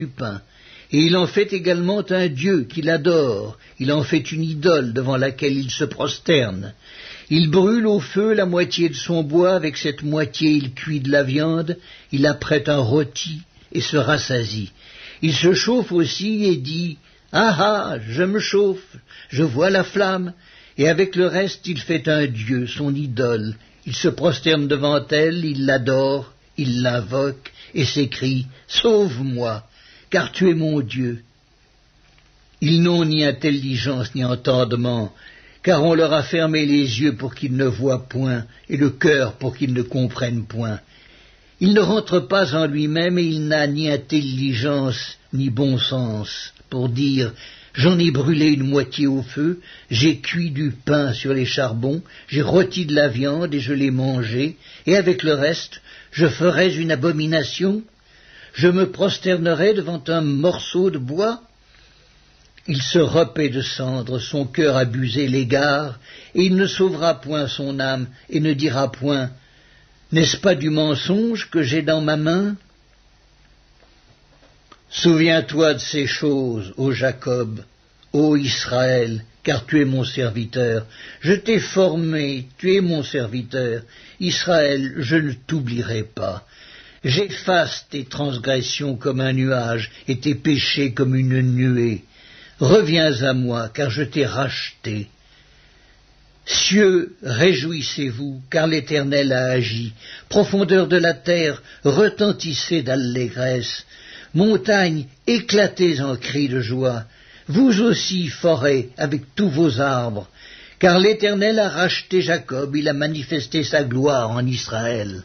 du pain. Et il en fait également un dieu qu'il adore, il en fait une idole devant laquelle il se prosterne. Il brûle au feu la moitié de son bois, avec cette moitié il cuit de la viande, il apprête un rôti et se rassasie. Il se chauffe aussi et dit « Ah ah, je me chauffe, je vois la flamme », et avec le reste il fait un dieu, son idole. Il se prosterne devant elle, il l'adore, il l'invoque et s'écrie « Sauve-moi, car tu es mon Dieu ». Ils n'ont ni intelligence ni entendement, car on leur a fermé les yeux pour qu'ils ne voient point, et le cœur pour qu'ils ne comprennent point. Il ne rentre pas en lui-même, et il n'a ni intelligence ni bon sens, pour dire « J'en ai brûlé une moitié au feu, j'ai cuit du pain sur les charbons, j'ai rôti de la viande et je l'ai mangée, et avec le reste, je ferais une abomination, je me prosternerai devant un morceau de bois ». Il se repaît de cendres, son cœur abusé l'égare, et il ne sauvera point son âme, et ne dira point « N'est-ce pas du mensonge que j'ai dans ma main ?» Souviens-toi de ces choses, ô Jacob, ô Israël, car tu es mon serviteur. Je t'ai formé, tu es mon serviteur. Israël, je ne t'oublierai pas. J'efface tes transgressions comme un nuage, et tes péchés comme une nuée. Reviens à moi, car je t'ai racheté. Cieux, réjouissez-vous, car l'Éternel a agi. Profondeur de la terre, retentissez d'allégresse. Montagnes, éclatez en cris de joie. Vous aussi, forêts, avec tous vos arbres. Car l'Éternel a racheté Jacob, il a manifesté sa gloire en Israël.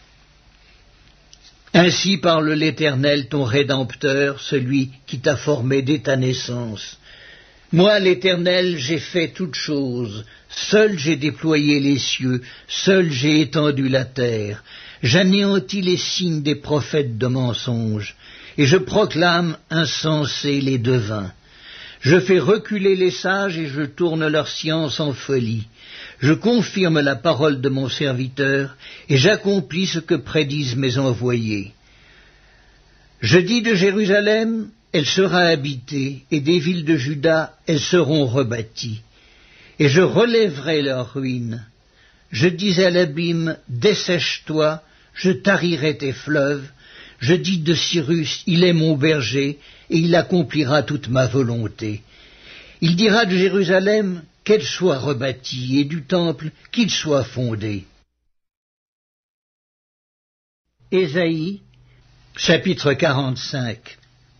Ainsi parle l'Éternel, ton Rédempteur, celui qui t'a formé dès ta naissance. Moi, l'Éternel, j'ai fait toutes choses. Seul j'ai déployé les cieux, seul j'ai étendu la terre. J'anéantis les signes des prophètes de mensonges, et je proclame insensés les devins. Je fais reculer les sages et je tourne leur science en folie. Je confirme la parole de mon serviteur, et j'accomplis ce que prédisent mes envoyés. Je dis de Jérusalem, elle sera habitée, et des villes de Juda, elles seront rebâties. Et je relèverai leurs ruines. Je dis à l'abîme, dessèche-toi, je tarirai tes fleuves. Je dis de Cyrus, il est mon berger, et il accomplira toute ma volonté. Il dira de Jérusalem, qu'elle soit rebâtie, et du temple, qu'il soit fondé. Ésaïe, chapitre 45.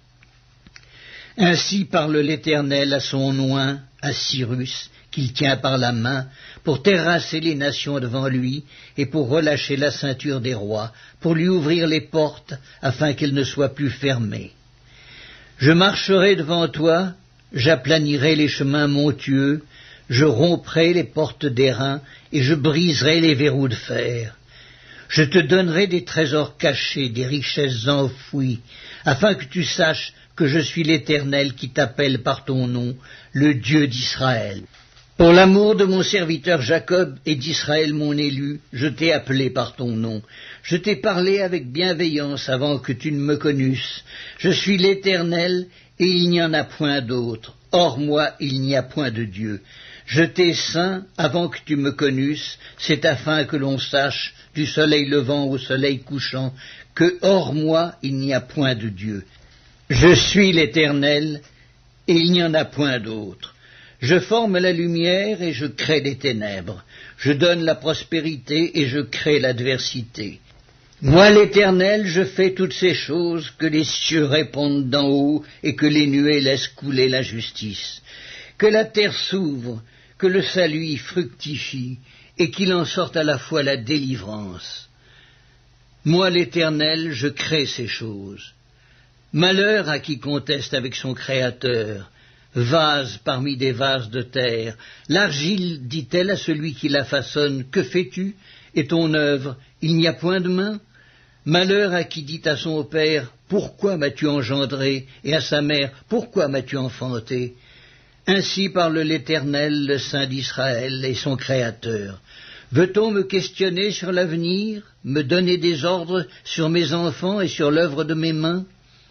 Ainsi parle l'Éternel à son oint, à Cyrus, qu'il tient par la main, pour terrasser les nations devant lui, et pour relâcher la ceinture des rois, pour lui ouvrir les portes, afin qu'elles ne soient plus fermées. Je marcherai devant toi, j'aplanirai les chemins montueux, je romprai les portes d'airain, et je briserai les verrous de fer. Je te donnerai des trésors cachés, des richesses enfouies, afin que tu saches que je suis l'Éternel qui t'appelle par ton nom, le Dieu d'Israël. Pour l'amour de mon serviteur Jacob et d'Israël mon élu, je t'ai appelé par ton nom. Je t'ai parlé avec bienveillance avant que tu ne me connusses. Je suis l'Éternel, et il n'y en a point d'autre. Hors moi, il n'y a point de Dieu. Je t'ai ceint avant que tu me connusses, c'est afin que l'on sache, du soleil levant au soleil couchant, que hors moi, il n'y a point de Dieu. Je suis l'Éternel, et il n'y en a point d'autre. Je forme la lumière et je crée les ténèbres. Je donne la prospérité et je crée l'adversité. Moi, l'Éternel, je fais toutes ces choses, que les cieux répondent d'en haut et que les nuées laissent couler la justice. Que la terre s'ouvre, que le salut y fructifie et qu'il en sorte à la fois la délivrance. Moi, l'Éternel, je crée ces choses. Malheur à qui conteste avec son Créateur. Vase parmi des vases de terre, l'argile dit-elle à celui qui la façonne, que fais-tu? Et ton œuvre, il n'y a point de main? Malheur à qui dit à son père, pourquoi m'as-tu engendré? Et à sa mère, pourquoi m'as-tu enfanté? Ainsi parle l'Éternel, le Saint d'Israël et son Créateur. Veut-on me questionner sur l'avenir, me donner des ordres sur mes enfants et sur l'œuvre de mes mains?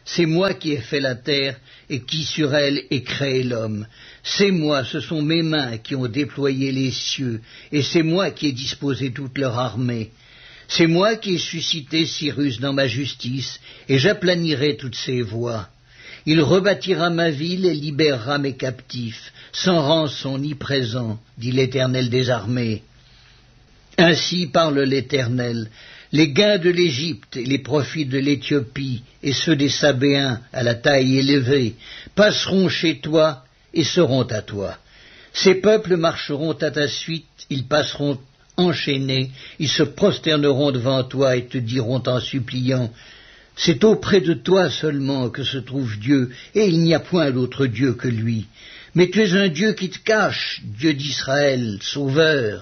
c'est moi qui ai fait la terre et qui sur elle ai créé l'homme. C'est moi, ce sont mes mains qui ont déployé les cieux, et c'est moi qui ai disposé toute leur armée. C'est moi qui ai suscité Cyrus dans ma justice, et j'aplanirai toutes ses voies. Il rebâtira ma ville et libérera mes captifs, sans rançon ni présent, dit l'Éternel des armées. Ainsi parle l'Éternel. Les gains de l'Égypte et les profits de l'Éthiopie et ceux des Sabéens à la taille élevée passeront chez toi et seront à toi. Ces peuples marcheront à ta suite, ils passeront enchaînés, ils se prosterneront devant toi et te diront en suppliant: c'est auprès de toi seulement que se trouve Dieu, et il n'y a point d'autre Dieu que lui. Mais tu es un Dieu qui te cache, Dieu d'Israël, Sauveur.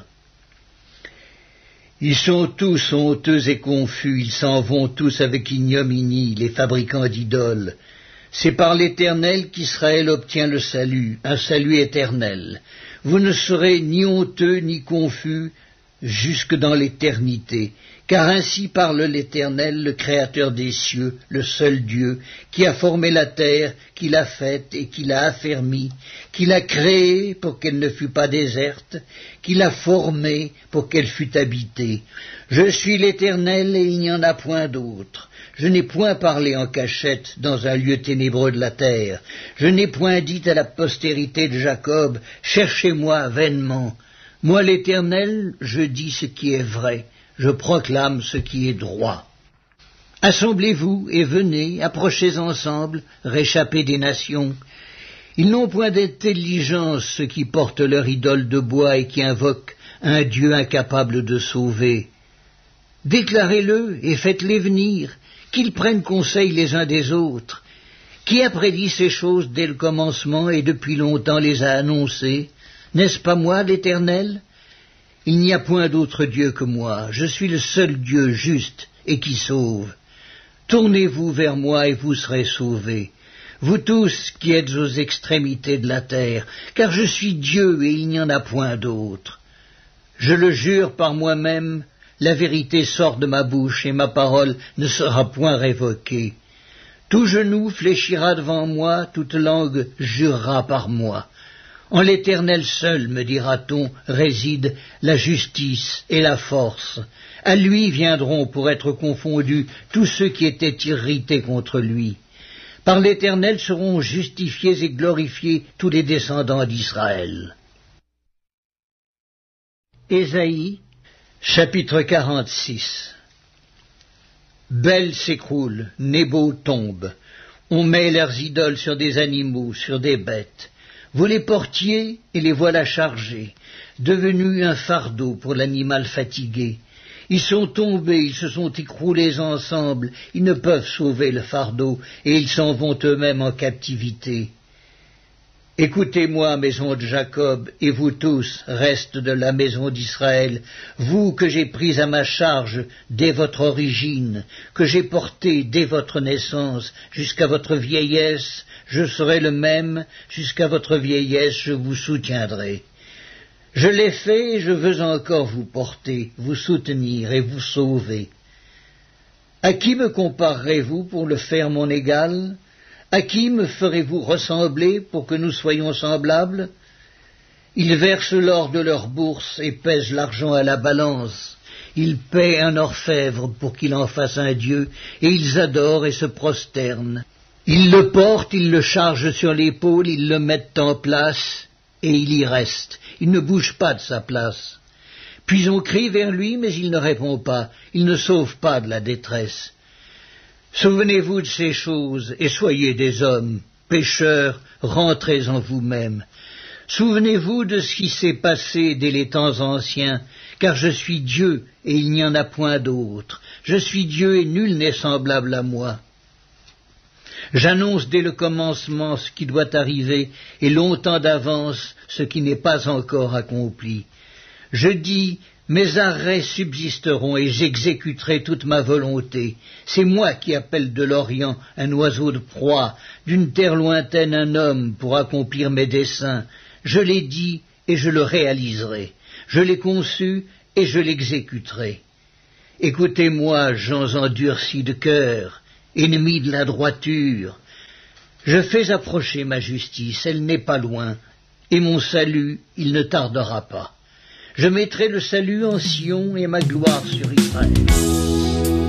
Ils sont tous honteux et confus, ils s'en vont tous avec ignominie, les fabricants d'idoles. C'est par l'Éternel qu'Israël obtient le salut, un salut éternel. Vous ne serez ni honteux ni confus jusque dans l'éternité, car ainsi parle l'Éternel, le Créateur des cieux, le seul Dieu, qui a formé la terre, qui l'a faite et qui l'a affermie, qui l'a créée pour qu'elle ne fût pas déserte, qui l'a formée pour qu'elle fût habitée. Je suis l'Éternel et il n'y en a point d'autre. Je n'ai point parlé en cachette dans un lieu ténébreux de la terre. Je n'ai point dit à la postérité de Jacob: cherchez-moi vainement. Moi l'Éternel, je dis ce qui est vrai, je proclame ce qui est droit. Assemblez-vous et venez, approchez ensemble, réchappez des nations. Ils n'ont point d'intelligence ceux qui portent leur idole de bois et qui invoquent un Dieu incapable de sauver. Déclarez-le et faites-les venir, qu'ils prennent conseil les uns des autres. Qui a prédit ces choses dès le commencement et depuis longtemps les a annoncées? N'est-ce pas moi, l'Éternel? Il n'y a point d'autre Dieu que moi, je suis le seul Dieu juste et qui sauve. Tournez-vous vers moi et vous serez sauvés, vous tous qui êtes aux extrémités de la terre, car je suis Dieu et il n'y en a point d'autre. Je le jure par moi-même, la vérité sort de ma bouche et ma parole ne sera point révoquée. Tout genou fléchira devant moi, toute langue jurera par moi. En l'Éternel seul, me dira-t-on, réside la justice et la force. À lui viendront pour être confondus tous ceux qui étaient irrités contre lui. Par l'Éternel seront justifiés et glorifiés tous les descendants d'Israël. Ésaïe, chapitre 46. Bel s'écroule, Nébo tombe. On met leurs idoles sur des animaux, sur des bêtes. Vous les portiez et les voilà chargés, devenus un fardeau pour l'animal fatigué. Ils sont tombés, ils se sont écroulés ensemble, ils ne peuvent sauver le fardeau, et ils s'en vont eux-mêmes en captivité. Écoutez-moi, maison de Jacob, et vous tous, restes de la maison d'Israël, vous que j'ai pris à ma charge dès votre origine, que j'ai porté dès votre naissance, jusqu'à votre vieillesse, je serai le même, jusqu'à votre vieillesse, je vous soutiendrai. Je l'ai fait et je veux encore vous porter, vous soutenir et vous sauver. À qui me comparerez-vous pour le faire mon égal? À qui me ferez-vous ressembler pour que nous soyons semblables? Ils versent l'or de leur bourse et pèsent l'argent à la balance. Ils paient un orfèvre pour qu'il en fasse un dieu, et ils adorent et se prosternent. Ils le portent, ils le chargent sur l'épaule, ils le mettent en place, et il y reste. Il ne bouge pas de sa place. Puis on crie vers lui, mais il ne répond pas. Il ne sauve pas de la détresse. Souvenez-vous de ces choses, et soyez des hommes. Pécheurs, rentrez en vous-même. Souvenez-vous de ce qui s'est passé dès les temps anciens, car je suis Dieu, et il n'y en a point d'autre. Je suis Dieu, et nul n'est semblable à moi. J'annonce dès le commencement ce qui doit arriver, et longtemps d'avance ce qui n'est pas encore accompli. Je dis, mes arrêts subsisteront et j'exécuterai toute ma volonté. C'est moi qui appelle de l'Orient un oiseau de proie, d'une terre lointaine un homme pour accomplir mes desseins. Je l'ai dit et je le réaliserai. Je l'ai conçu et je l'exécuterai. Écoutez-moi, gens endurcis de cœur, ennemi de la droiture. Je fais approcher ma justice, elle n'est pas loin, et mon salut, il ne tardera pas. Je mettrai le salut en Sion et ma gloire sur Israël.